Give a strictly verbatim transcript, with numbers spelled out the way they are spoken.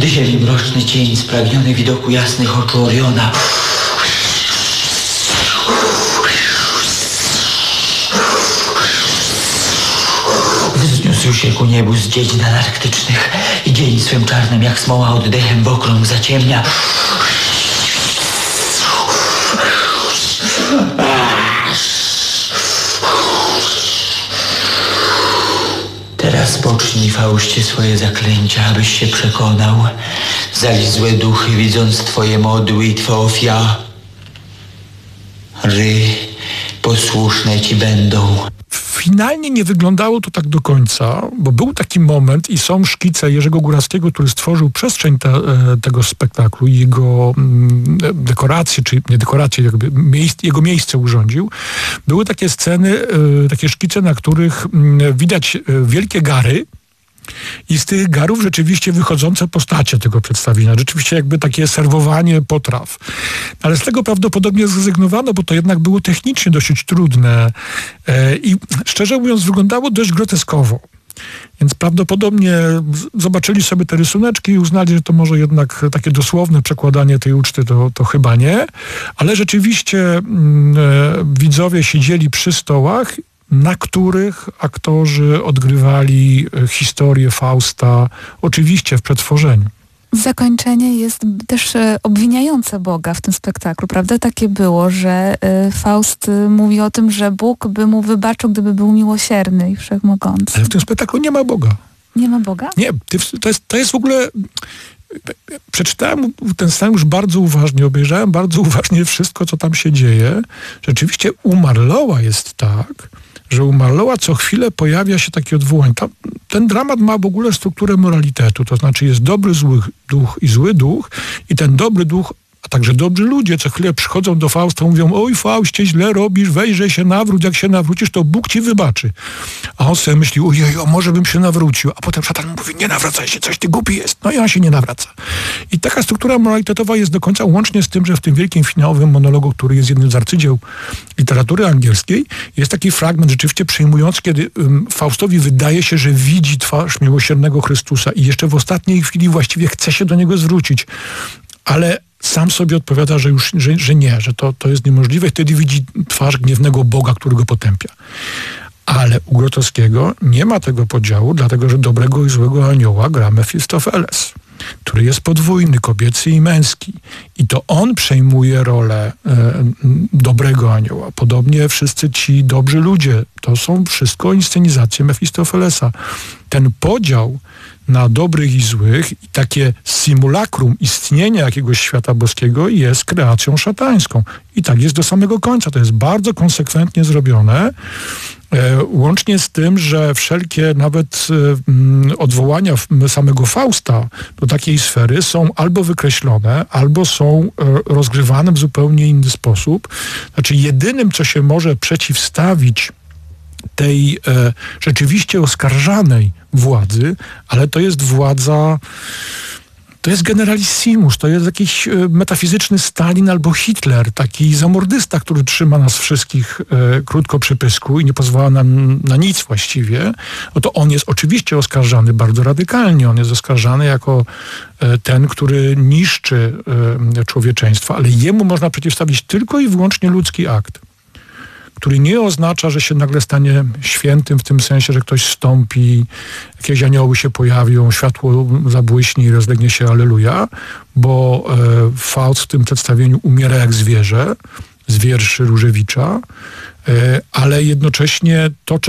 Dyzie mi mroczny cień spragniony widoku jasnych oczu Oriona. Wzniósł się ku niebu z dziedzin antarktycznych i dzień swym czarnym jak smoła oddechem w okrąg zaciemnia. Teraz pocznij, Faustie, swoje zaklęcia, abyś się przekonał. Zaś złe duchy, widząc twoje modły i twe ofiary, posłuszne ci będą. Finalnie nie wyglądało to tak do końca, bo był taki moment i są szkice Jerzego Góralskiego, który stworzył przestrzeń te, tego spektaklu i jego mm, dekoracje, czy nie dekoracje, jakby miejsc, jego miejsce urządził. Były takie sceny, y, takie szkice, na których y, widać y, wielkie gary, i z tych garów rzeczywiście wychodzące postacie tego przedstawienia. Rzeczywiście jakby takie serwowanie potraw. Ale z tego prawdopodobnie zrezygnowano, bo to jednak było technicznie dosyć trudne e, i szczerze mówiąc wyglądało dość groteskowo. Więc prawdopodobnie zobaczyli sobie te rysuneczki i uznali, że to może jednak takie dosłowne przekładanie tej uczty to, to chyba nie. Ale rzeczywiście mm, e, widzowie siedzieli przy stołach, na których aktorzy odgrywali historię Fausta, oczywiście w przetworzeniu. Zakończenie jest też obwiniające Boga w tym spektaklu, prawda? Takie było, że Faust mówi o tym, że Bóg by mu wybaczył, gdyby był miłosierny i wszechmogący. Ale w tym spektaklu nie ma Boga. Nie ma Boga? Nie, to jest, to jest w ogóle... Przeczytałem ten scenariusz bardzo uważnie, obejrzałem bardzo uważnie wszystko, co tam się dzieje. Rzeczywiście u Marlowa jest tak, że u Marlowa co chwilę pojawia się takie odwołanie. Tam, ten dramat ma w ogóle strukturę moralitetu, to znaczy jest dobry zły duch i zły duch i ten dobry duch, a także dobrzy ludzie co chwilę przychodzą do Fausta, mówią: oj Faustie, źle robisz, wejrzyj się, nawróć, jak się nawrócisz, to Bóg ci wybaczy. A on sobie myśli: ojej, o może bym się nawrócił. A potem szatan mówi: nie nawracaj się, coś ty głupi jest. No i on się nie nawraca. I taka struktura moralitetowa jest do końca, łącznie z tym, że w tym wielkim finałowym monologu, który jest jednym z arcydzieł literatury angielskiej, jest taki fragment rzeczywiście przejmujący, kiedy um, Faustowi wydaje się, że widzi twarz miłosiernego Chrystusa i jeszcze w ostatniej chwili właściwie chce się do niego zwrócić. Ale sam sobie odpowiada, że już że, że nie, że to, to jest niemożliwe. Wtedy widzi twarz gniewnego Boga, który go potępia. Ale u Grotowskiego nie ma tego podziału, dlatego że dobrego i złego anioła gra Mefistofeles, który jest podwójny, kobiecy i męski. I to on przejmuje rolę e, dobrego anioła. Podobnie wszyscy ci dobrzy ludzie. To są wszystko inscenizacje Mefistofelesa. Ten podział na dobrych i złych i takie simulakrum istnienia jakiegoś świata boskiego jest kreacją szatańską. I tak jest do samego końca. To jest bardzo konsekwentnie zrobione, e, łącznie z tym, że wszelkie nawet e, odwołania samego Fausta do takiej sfery są albo wykreślone, albo są e, rozgrywane w zupełnie inny sposób. Znaczy jedynym, co się może przeciwstawić tej e, rzeczywiście oskarżanej władzy, ale to jest władza, to jest generalissimus, to jest jakiś e, metafizyczny Stalin albo Hitler, taki zamordysta, który trzyma nas wszystkich e, krótko przy pysku i nie pozwala nam na nic właściwie. No to on jest oczywiście oskarżany bardzo radykalnie, on jest oskarżany jako e, ten, który niszczy e, człowieczeństwo, ale jemu można przeciwstawić tylko i wyłącznie ludzki akt, który nie oznacza, że się nagle stanie świętym w tym sensie, że ktoś stąpi, jakieś anioły się pojawią, światło zabłyśnie i rozlegnie się alleluja, bo e, Faust w tym przedstawieniu umiera jak zwierzę, z wierszy Różewicza, e, ale jednocześnie to,